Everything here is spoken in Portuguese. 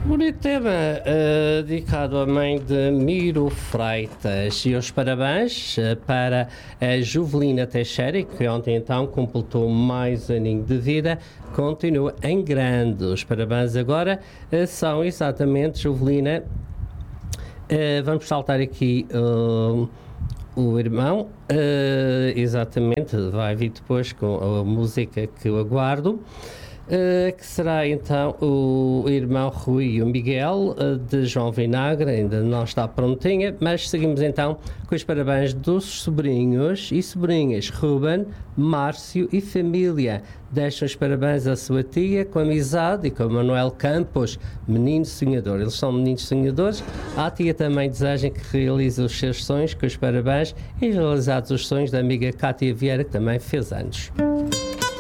Bonito tema, dedicado à mãe de Miro Freitas, e os parabéns para a Juvelina Teixeira, que ontem então completou mais aninho de vida, continua em grande. Os parabéns agora são exatamente, Juvelina, vamos saltar aqui o irmão, exatamente, vai vir depois com a música que eu aguardo. Que será então o irmão Rui e o Miguel de João Vinagre, ainda não está prontinha, mas seguimos então com os parabéns dos sobrinhos e sobrinhas Ruben, Márcio e família. Deixam os parabéns à sua tia, com amizade, e com Manuel Campos, menino sonhador. Eles são meninos sonhadores. A tia também deseja que realize os seus sonhos, com os parabéns e realizados os sonhos da amiga Cátia Vieira, que também fez anos.